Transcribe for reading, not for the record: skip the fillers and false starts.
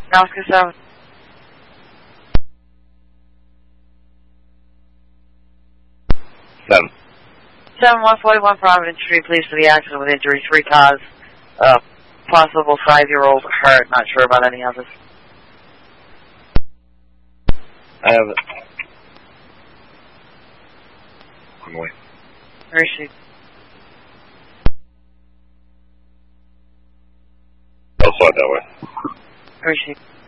Oscar 7. 7. 141 Providence Street, police for the accident with injury, 3 cars. Possible 5-year-old hurt, not sure about any others. I have it. I'm away. Where is she? I'll slide that way. Where is she?